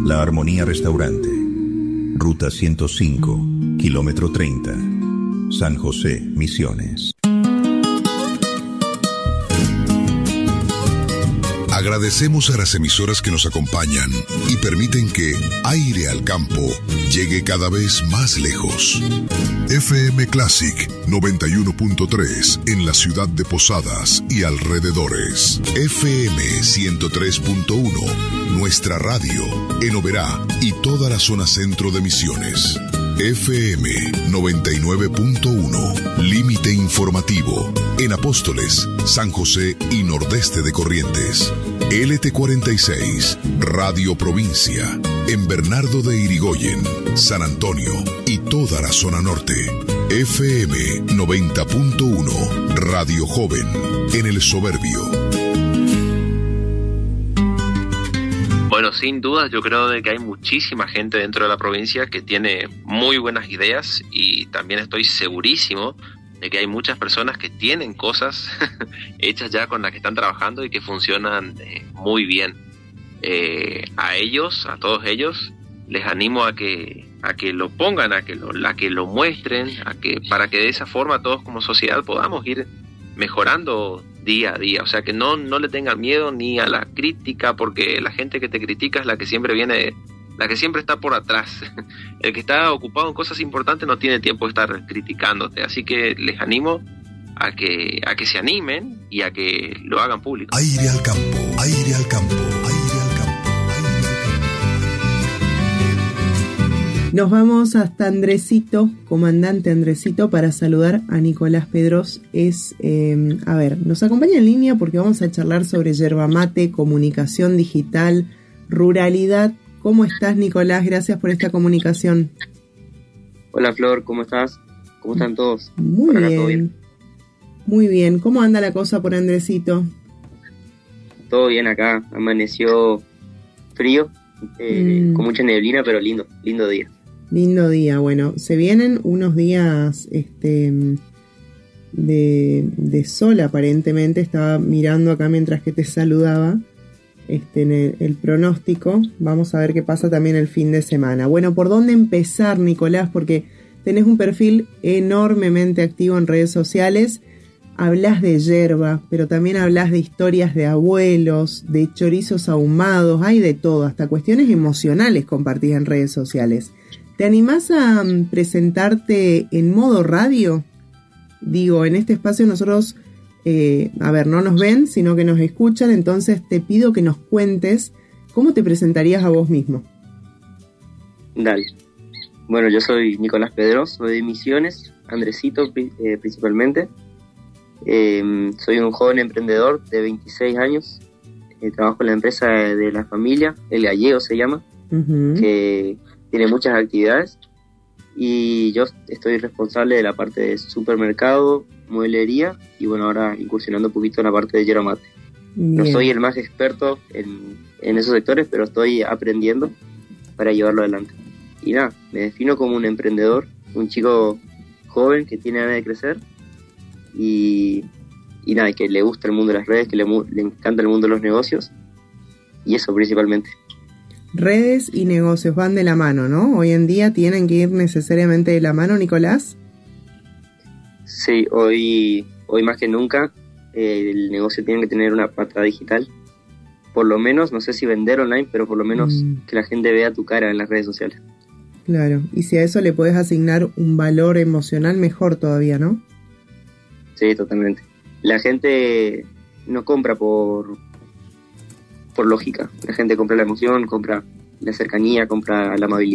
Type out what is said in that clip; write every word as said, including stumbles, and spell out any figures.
La Armonía Restaurante. Ruta ciento cinco, kilómetro treinta. San José, Misiones. Agradecemos a las emisoras que nos acompañan y permiten que Aire al Campo llegue cada vez más lejos. F M Classic noventa y uno punto tres en la ciudad de Posadas y alrededores. F M ciento tres punto uno, nuestra radio, en Oberá y toda la zona centro de Misiones. F M noventa y nueve punto uno, límite informativo, en Apóstoles, San José y nordeste de Corrientes. L T cuarenta y seis, Radio Provincia, en Bernardo de Irigoyen, San Antonio y toda la zona norte. F M noventa punto uno, Radio Joven, en El Soberbio. Bueno, sin dudas yo creo de que hay muchísima gente dentro de la provincia que tiene muy buenas ideas, y también estoy segurísimo de que hay muchas personas que tienen cosas hechas ya con las que están trabajando y que funcionan eh, muy bien. Eh, a ellos, a todos ellos, les animo a que a que lo pongan, a que lo, a que lo muestren, a que para que de esa forma todos como sociedad podamos ir mejorando día a día. O sea, que no, no le tengan miedo ni a la crítica, porque la gente que te critica es la que siempre viene, la que siempre está por atrás. El que está ocupado en cosas importantes no tiene tiempo de estar criticándote. Así que les animo a que, a que se animen y a que lo hagan público. Aire al campo, aire al campo, aire al campo, aire al campo. Nos vamos hasta Andresito, comandante Andresito, para saludar a Nicolás Pedros. Es, eh, a ver, nos acompaña en línea porque vamos a charlar sobre yerba mate, comunicación digital, ruralidad. ¿Cómo estás, Nicolás? Gracias por esta comunicación. Hola, Flor, ¿cómo estás? ¿Cómo están todos? Muy bien. ¿Todo bien? Muy bien. ¿Cómo anda la cosa por Andresito? Todo bien acá. Amaneció frío, eh, mm. con mucha neblina, pero lindo, lindo día. Lindo día. Bueno, se vienen unos días este, de, de sol, aparentemente. Estaba mirando acá mientras que te saludaba. Este, en el, el pronóstico. Vamos a ver qué pasa también el fin de semana. Bueno, ¿por dónde empezar, Nicolás? Porque tenés un perfil enormemente activo en redes sociales. Hablas de yerba, pero también hablas de historias de abuelos, de chorizos ahumados, hay de todo, hasta cuestiones emocionales compartidas en redes sociales. ¿Te animás a um, presentarte en modo radio? Digo, en este espacio nosotros... Eh, a ver, no nos ven, sino que nos escuchan, entonces te pido que nos cuentes cómo te presentarías a vos mismo. Dale. Bueno, yo soy Nicolás Pedros, soy de Misiones, Andresito eh, principalmente. Eh, soy un joven emprendedor de veintiséis años, eh, trabajo en la empresa de, de la familia, El Gallego se llama, uh-huh. que tiene muchas actividades, y yo estoy responsable de la parte de supermercado, mueblería, y bueno, ahora incursionando un poquito en la parte de yerba mate. Bien. No soy el más experto en, en esos sectores, pero estoy aprendiendo para llevarlo adelante. Y nada, me defino como un emprendedor, un chico joven que tiene ganas de crecer, y, y nada, que le gusta el mundo de las redes, que le, le encanta el mundo de los negocios, y eso principalmente. Redes y negocios van de la mano, ¿no? Hoy en día tienen que ir necesariamente de la mano, Nicolás. Sí, hoy, hoy más que nunca eh, el negocio tiene que tener una pata digital. Por lo menos, no sé si vender online, pero por lo menos mm. que la gente vea tu cara en las redes sociales. Claro, y si a eso le puedes asignar un valor emocional, mejor todavía, ¿no? Sí, totalmente. La gente no compra por, por lógica. La gente compra la emoción, compra la cercanía, compra la amabilidad.